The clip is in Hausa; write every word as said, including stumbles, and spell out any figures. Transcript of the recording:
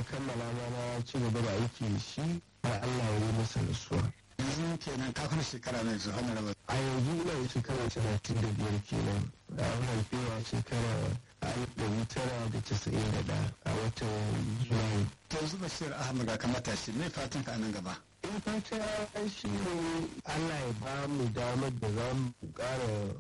kammala ma na ci gaba da aiki da shi har Allah ya yi masa rasuwa. Yanzu kenan kafin shekara mai zuwa na raba. A yanzu ina da shekara talatin da biyar kenan. A haife a shekara alif ɗari tara da casa'in da ɗaya a watan Julai. To yanzu Bashir Ahmad ga ka matashi me fatan ka a nan gaba? In fata shi ne Allah ya ba mu damar da za mu ƙara